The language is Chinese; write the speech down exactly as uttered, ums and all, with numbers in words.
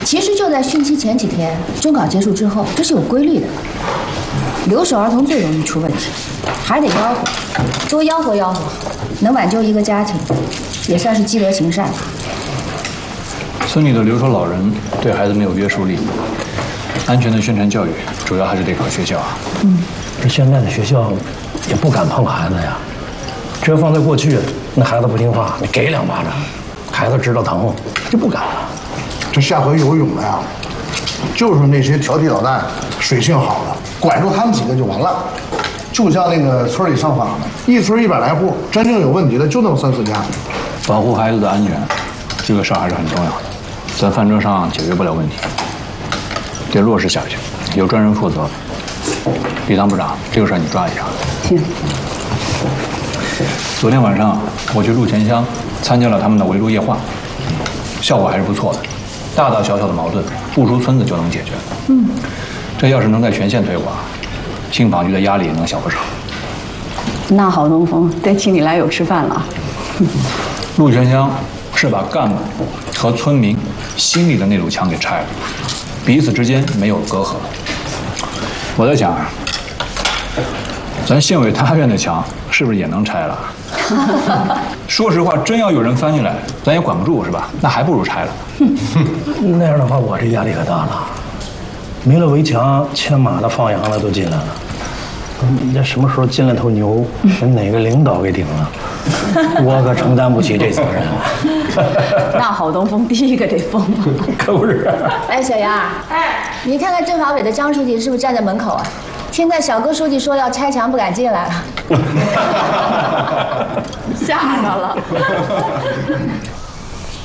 其实就在汛期前几天，征稿结束之后，这是有规律的。留守儿童最容易出问题，还得吆喝，多吆喝吆喝，能挽救一个家庭，也算是积德行善。 村里的留守老人对孩子没有约束力，安全的宣传教育主要还是得靠学校啊。 嗯，这现在的学校也不敢碰孩子呀。这要放在过去，那孩子不听话，你给两巴掌，孩子知道疼就不敢了。 这下回游泳的呀，就是那些调皮捣蛋、水性好的，管住他们几个就完了。就像那个村里上访的，一村一百来户，真正有问题的就那么三四家。 保护孩子的安全，这个事儿还是很重要的。在饭桌上解决不了问题，得落实下去，有专人负责。李堂部长，这个事儿你抓一下。 行。 昨天晚上我去陆泉乡参加了他们的围炉夜话，效果还是不错的。大大小小的矛盾不出村子就能解决。嗯，这要是能在全县推广，信访局的压力也能小不少。 那好，东风得请你来有吃饭了啊。 陆泉乡是把干部和村民心里的那堵墙给拆了，彼此之间没有隔阂。我在想，咱县委大院的墙是不是也能拆了？说实话，真要有人翻进来，咱也管不住，是吧？那还不如拆了。 那样的话，我这压力可大了。没了围墙，牵马的、放羊的都进来了。你这什么时候进了头牛，把哪个领导给顶了？我可承担不起这责任。 那好东风第一个得疯， 可不是。 哎，小杨，哎，你看看政法委的张书记是不是站在门口啊？现在小哥书记说要拆墙，不敢进来了。 吓着了。